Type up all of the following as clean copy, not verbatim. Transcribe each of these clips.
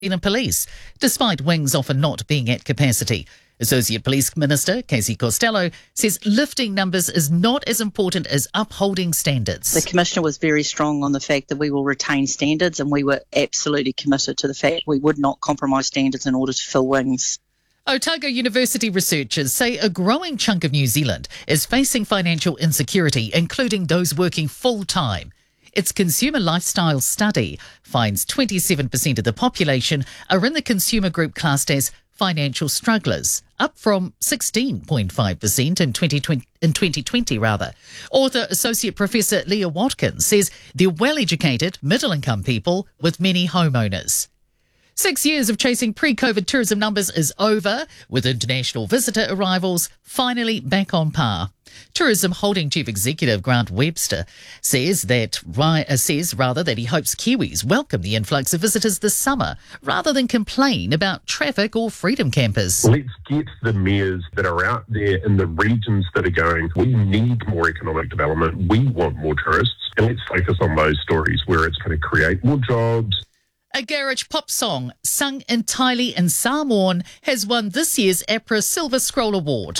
Zealand Police, despite wings often not being at capacity. Associate Police Minister Casey Costello says lifting numbers is not as important as upholding standards. The Commissioner was very strong on the fact that we will retain standards, and we were absolutely committed to the fact we would not compromise standards in order to fill wings. Otago University researchers say a growing chunk of New Zealand is facing financial insecurity, including those working full-time. Its consumer lifestyle study finds 27% of the population are in the consumer group classed as financial strugglers, up from 16.5% in 2020. Author Associate Professor Leah Watkins says they're well-educated, middle-income people with many homeowners. 6 years of chasing pre-COVID tourism numbers is over, with international visitor arrivals finally back on par. Tourism Holding Chief Executive Grant Webster says that he hopes Kiwis welcome the influx of visitors this summer rather than complain about traffic or freedom campers. Let's get the mayors that are out there in the regions that are going, we need more economic development, we want more tourists, and let's focus on those stories where it's going to create more jobs. A garage pop song sung entirely in Samoan has won this year's APRA Silver Scroll Award.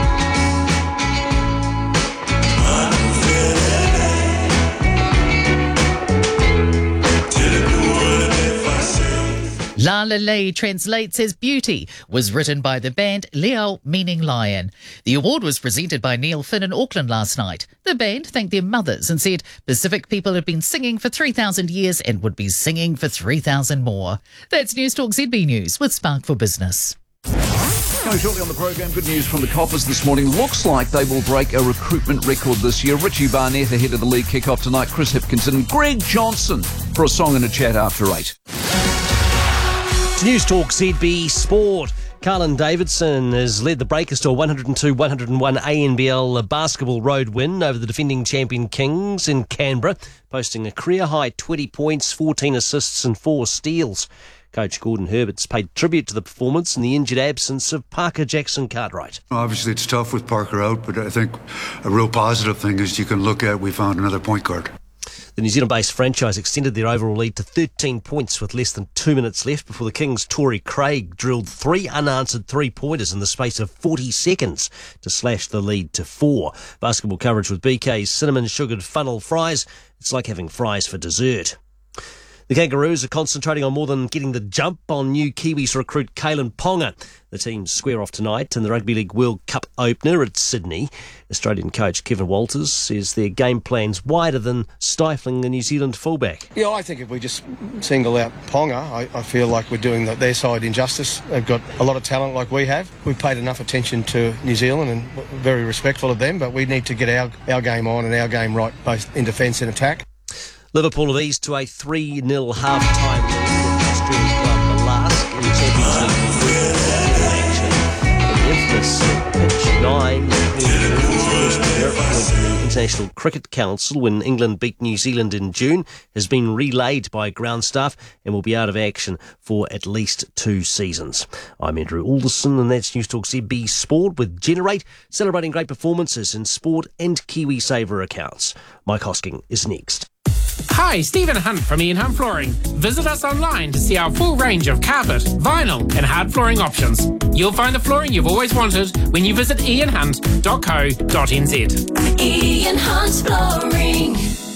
La La La translates as Beauty, was written by the band Leo, meaning lion. The award was presented by Neil Finn in Auckland last night. The band thanked their mothers and said Pacific people had been singing for 3,000 years and would be singing for 3,000 more. That's News Talk ZB News with Spark for Business. Coming shortly on the program, good news from the Coppers this morning. Looks like they will break a recruitment record this year. Richie Barnett ahead of the league kick-off tonight. Chris Hipkinson and Greg Johnson for a song and a chat after 8. News Talk ZB Sport. Carlin Davidson has led the Breakers to a 102-101 ANBL basketball road win over the defending champion Kings in Canberra, posting a career-high 20 points, 14 assists and 4 steals. Coach Gordon Herbert's paid tribute to the performance in the injured absence of Parker Jackson-Cartwright. Obviously it's tough with Parker out, but I think a real positive thing is you can look at we found another point guard. The New Zealand-based franchise extended their overall lead to 13 points with less than 2 minutes left before the Kings' Torrey Craig drilled 3 unanswered three-pointers in the space of 40 seconds to slash the lead to 4. Basketball coverage with BK's cinnamon-sugared funnel fries. It's like having fries for dessert. The Kangaroos are concentrating on more than getting the jump on new Kiwis recruit Kalen Ponga. The teams square off tonight in the Rugby League World Cup opener at Sydney. Australian coach Kevin Walters says their game plan's wider than stifling the New Zealand fullback. Yeah, I think if we just single out Ponga, I feel like we're doing their side injustice. They've got a lot of talent like we have. We've paid enough attention to New Zealand and very respectful of them, but we need to get our game on and our game right, both in defence and attack. Liverpool have eased to a 3-0 half-time lead with the Australian club Lask in the Champions League action. The infamous pitch 9 the International Cricket Council when England beat New Zealand in June has been relayed by ground staff and will be out of action for at least 2 seasons. I'm Andrew Alderson and that's News Talk ZB Sport with Generate, celebrating great performances in sport and KiwiSaver accounts. Mike Hosking is next. Hi, Stephen Hunt from Ian Hunt Flooring. Visit us online to see our full range of carpet, vinyl and hard flooring options. You'll find the flooring you've always wanted when you visit ianhunt.co.nz. Ian Hunt Flooring.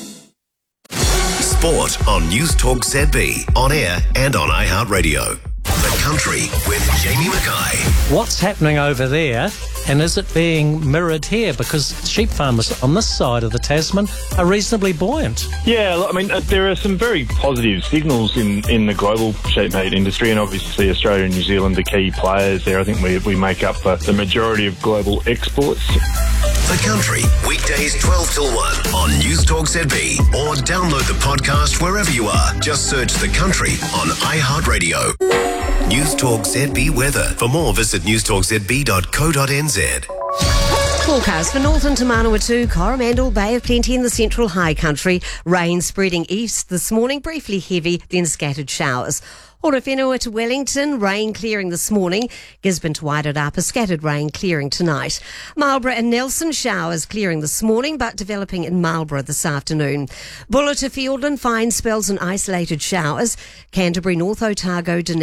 Sport on News Talk ZB, on air and on iHeartRadio. The Country with Jamie Mackay. What's happening over there, and is it being mirrored here? Because sheep farmers on this side of the Tasman are reasonably buoyant. Yeah, I mean, there are some very positive signals in the global sheep meat industry, and obviously Australia and New Zealand are key players there. I think we make up the majority of global exports. The Country, weekdays 12 till 1 on News Talk ZB, or download the podcast wherever you are. Just search The Country on iHeartRadio. News Talk ZB weather. For more, visit newstalkzb.co.nz. Forecast for Northern to Manawatu, Coromandel, Bay of Plenty in the central high country. Rain spreading east this morning, briefly heavy, then scattered showers. Orowhenua to Wellington, rain clearing this morning. Gisborne to Wairarapa, scattered rain clearing tonight. Marlborough and Nelson, showers clearing this morning but developing in Marlborough this afternoon. Buller to Fiordland, fine spells and isolated showers. Canterbury, North Otago, Dunedin